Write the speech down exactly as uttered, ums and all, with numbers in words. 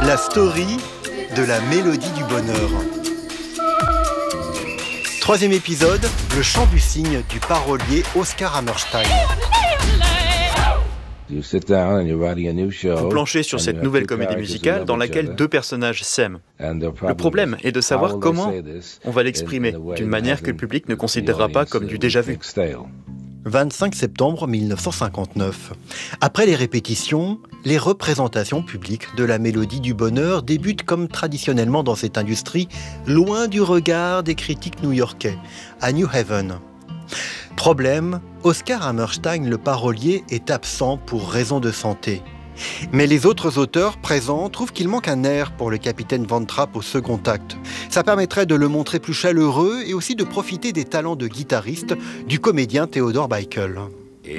La story de la mélodie du bonheur. Troisième épisode, le chant du cygne du parolier Oscar Hammerstein. Vous planchez sur cette nouvelle comédie musicale dans laquelle deux personnages s'aiment. Le problème est de savoir comment on va l'exprimer d'une manière que le public ne considérera pas comme du déjà-vu. vingt-cinq septembre mille neuf cent cinquante-neuf. Après les répétitions, les représentations publiques de la mélodie du bonheur débutent comme traditionnellement dans cette industrie, loin du regard des critiques new-yorkais, à New Haven. Problème, Oscar Hammerstein, le parolier, est absent pour raison de santé. Mais les autres auteurs présents trouvent qu'il manque un air pour le capitaine Van Trapp au second acte. Ça permettrait de le montrer plus chaleureux et aussi de profiter des talents de guitariste du comédien Theodore Bikel.